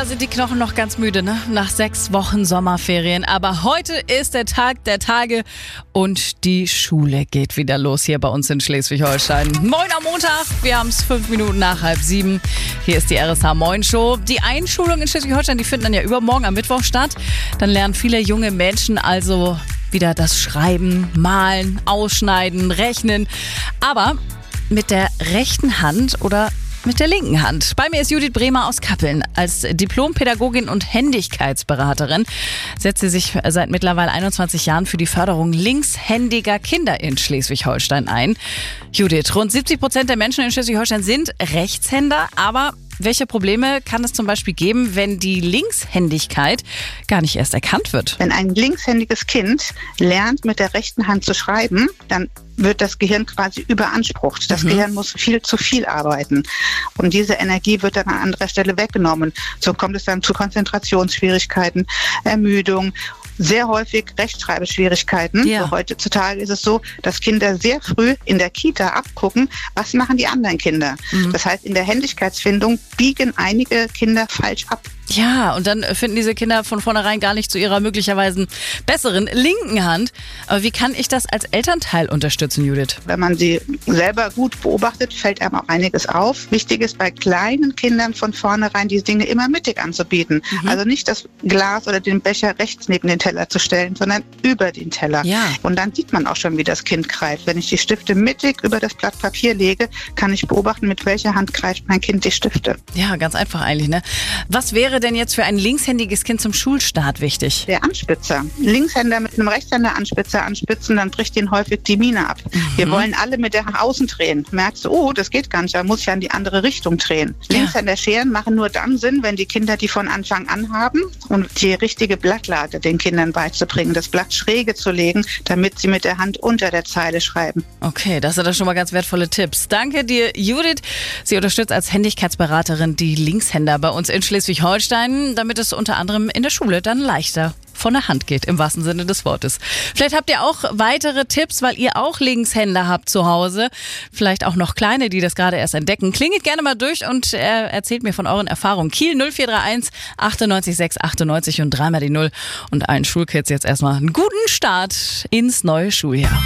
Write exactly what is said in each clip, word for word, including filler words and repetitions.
da sind die Knochen noch ganz müde, ne? Nach sechs Wochen Sommerferien. Aber heute ist der Tag der Tage und die Schule geht wieder los hier bei uns in Schleswig-Holstein. Moin am Montag, wir haben es fünf Minuten nach halb sieben. Hier ist die R S H Moin Show. Die Einschulung in Schleswig-Holstein, die finden dann ja übermorgen am Mittwoch statt. Dann lernen viele junge Menschen also wieder das Schreiben, Malen, Ausschneiden, Rechnen. Aber mit der rechten Hand oder mit der linken Hand. Bei mir ist Judith Bremer aus Kappeln. Als Diplompädagogin und Händigkeitsberaterin setzt sie sich seit mittlerweile einundzwanzig Jahren für die Förderung linkshändiger Kinder in Schleswig-Holstein ein. Judith, rund siebzig Prozent der Menschen in Schleswig-Holstein sind Rechtshänder, aber welche Probleme kann es zum Beispiel geben, wenn die Linkshändigkeit gar nicht erst erkannt wird? Wenn ein linkshändiges Kind lernt, mit der rechten Hand zu schreiben, dann wird das Gehirn quasi überansprucht. Das mhm. Gehirn muss viel zu viel arbeiten. Und diese Energie wird dann an anderer Stelle weggenommen. So kommt es dann zu Konzentrationsschwierigkeiten, Ermüdung, sehr häufig Rechtschreibschwierigkeiten. Ja. So heutzutage ist es so, dass Kinder sehr früh in der Kita abgucken, was machen die anderen Kinder. Mhm. Das heißt, in der Händigkeitsfindung biegen einige Kinder falsch ab. Ja, und dann finden diese Kinder von vornherein gar nicht zu ihrer möglicherweise besseren linken Hand. Aber wie kann ich das als Elternteil unterstützen, Judith? Wenn man sie selber gut beobachtet, fällt einem auch einiges auf. Wichtig ist bei kleinen Kindern von vornherein die Dinge immer mittig anzubieten. Mhm. Also nicht das Glas oder den Becher rechts neben den Teller zu stellen, sondern über den Teller. Ja. Und dann sieht man auch schon, wie das Kind greift. Wenn ich die Stifte mittig über das Blatt Papier lege, kann ich beobachten, mit welcher Hand greift mein Kind die Stifte. Ja, ganz einfach eigentlich, ne? Was wäre denn jetzt für ein linkshändiges Kind zum Schulstart wichtig? Der Anspitzer. Linkshänder mit einem Rechtshänder Anspitzer anspitzen, dann bricht ihnen häufig die Mine ab. Mhm. Wir wollen alle mit der Hand außen drehen. Merkst du, oh, das geht gar nicht, da muss ich ja in die andere Richtung drehen. Ja. Linkshänder Scheren machen nur dann Sinn, wenn die Kinder die von Anfang an haben und die richtige Blattlage den Kindern beizubringen, das Blatt schräge zu legen, damit sie mit der Hand unter der Zeile schreiben. Okay, das sind dann schon mal ganz wertvolle Tipps. Danke dir, Judith. Sie unterstützt als Händigkeitsberaterin die Linkshänder bei uns in Schleswig-Holstein, damit es unter anderem in der Schule dann leichter von der Hand geht, im wahrsten Sinne des Wortes. Vielleicht habt ihr auch weitere Tipps, weil ihr auch Linkshänder habt zu Hause. Vielleicht auch noch kleine, die das gerade erst entdecken. Klingelt gerne mal durch und äh, erzählt mir von euren Erfahrungen. Kiel null vier drei eins achtundneunzig sechs achtundneunzig und dreimal die Null. Und allen Schulkids jetzt erstmal einen guten Start ins neue Schuljahr.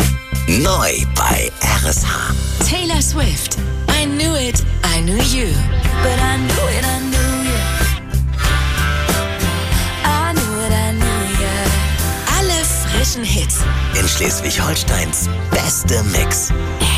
Neu bei R S H. Taylor Swift. I knew it, I knew you. But I knew it, I knew you. I knew it, I knew you. Alle frischen Hits. In Schleswig-Holsteins beste Mix.